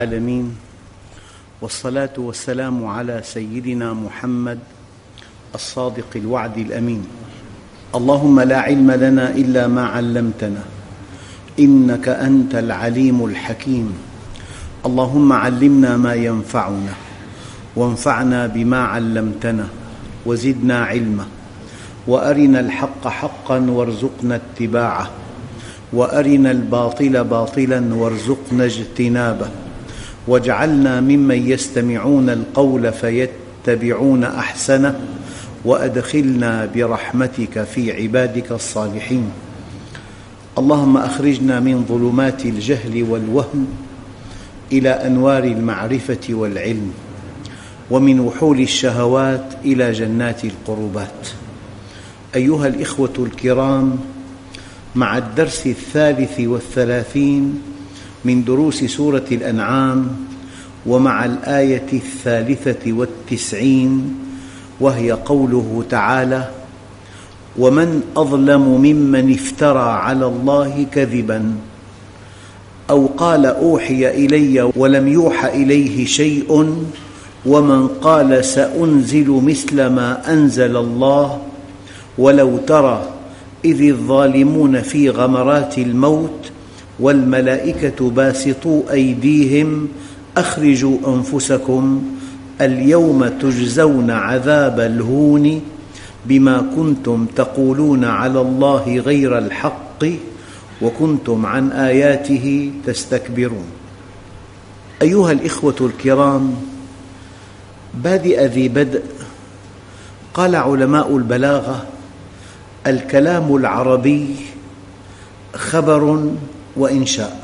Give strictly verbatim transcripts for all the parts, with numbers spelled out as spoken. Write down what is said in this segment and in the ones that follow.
العالمين، والصلاة والسلام على سيدنا محمد الصادق الوعد الأمين. اللهم لا علم لنا إلا ما علمتنا إنك أنت العليم الحكيم. اللهم علمنا ما ينفعنا وانفعنا بما علمتنا وزدنا علما، وأرنا الحق حقا وارزقنا اتباعه، وأرنا الباطل باطلا وارزقنا اجتنابه، واجعلنا ممن يستمعون القول فيتبعون أحسنه، وأدخلنا برحمتك في عبادك الصالحين. اللهم أخرجنا من ظلمات الجهل والوهم إلى أنوار المعرفة والعلم، ومن وحول الشهوات إلى جنات القربات. أيها الإخوة الكرام، مع الدرس الثالث والثلاثين من دروس سورة الأنعام، ومع الآية الثالثة والتسعين، وهي قوله تعالى: ومن أظلم ممن افترى على الله كذبا أو قال أوحي إلي ولم يوحى إليه شيء، ومن قال سأنزل مثل ما أنزل الله، ولو ترى إذ الظالمون في غمرات الموت والملائكة باسطو أيديهم أخرجوا أنفسكم اليوم تجزون عذاب الهون بما كنتم تقولون على الله غير الحق وكنتم عن آياته تستكبرون. أيها الإخوة الكرام، بادئ ذي بدء، قال علماء البلاغة: الكلام العربي خبر وإنشاء.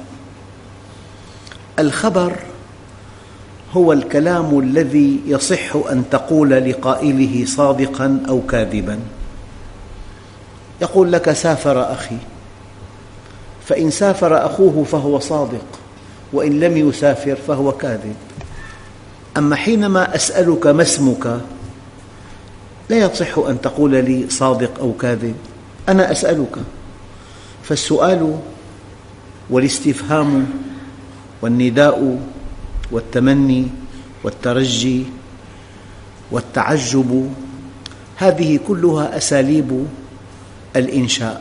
الخبر هو الكلام الذي يصح أن تقول لقائله صادقاً أو كاذباً. يقول لك: سافر أخي، فإن سافر أخوه فهو صادق، وإن لم يسافر فهو كاذب. أما حينما أسألك ما اسمك، لا يصح أن تقول لي صادق أو كاذب، أنا أسألك. فالسؤال والاستفهام والنداء والتمني والترجي والتعجب، هذه كلها أساليب الإنشاء،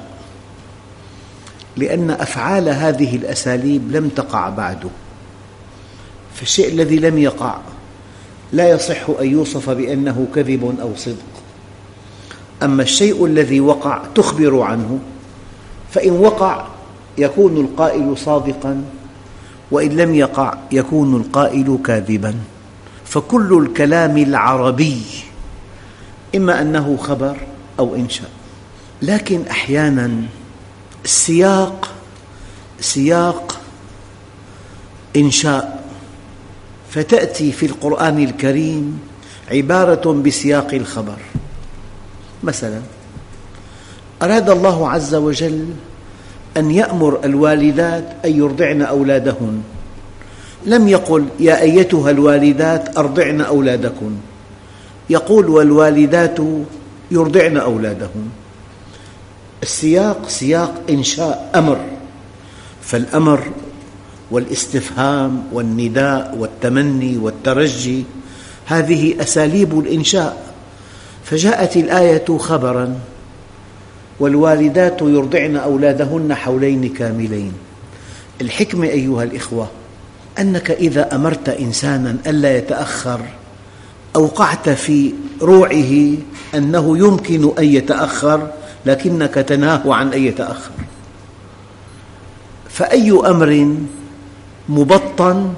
لأن أفعال هذه الأساليب لم تقع بعد. فالشيء الذي لم يقع لا يصح أن يوصف بأنه كذب أو صدق. أما الشيء الذي وقع تخبر عنه، فإن وقع يكون القائل صادقاً، وإن لم يقع يكون القائل كاذباً. فكل الكلام العربي إما أنه خبر أو إنشاء، لكن أحياناً السياق سياق إنشاء، فتأتي في القرآن الكريم عبارة بسياق الخبر. مثلاً أراد الله عز وجل أن يأمر الوالدات أن يرضعن أولادهن، لم يقل: يا أيتها الوالدات أرضعن أولادكن، يقول: والوالدات يرضعن أولادهن. السياق سياق إنشاء أمر، فالأمر والاستفهام والنداء والتمني والترجي هذه أساليب الإنشاء. فجاءت الآية خبراً: والوالدات يرضعن أولادهن حولين كاملين. الحكمة أيها الإخوة أنك إذا أمرت إنساناً ألا يتأخر، أوقعت في روعه أنه يمكن أن يتأخر، لكنك تنهاه عن أن يتأخر. فأي أمر مبطن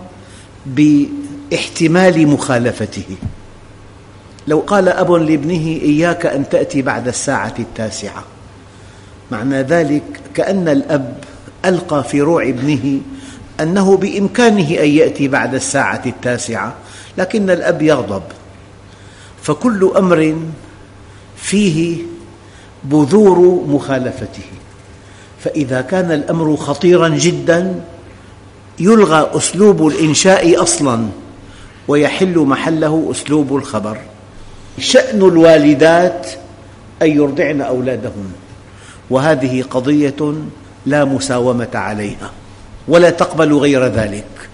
باحتمال مخالفته. لو قال أب لابنه: إياك أن تأتي بعد الساعة التاسعة، معنى ذلك كأن الأب ألقى في روع ابنه أنه بإمكانه أن يأتي بعد الساعة التاسعة، لكن الأب يغضب. فكل أمر فيه بذور مخالفته، فإذا كان الأمر خطيراً جداً يلغى أسلوب الإنشاء أصلاً، ويحل محله أسلوب الخبر. شأن الوالدات أن يرضعن أولادهن، وهذه قضية لا مساومة عليها ولا تقبل غير ذلك.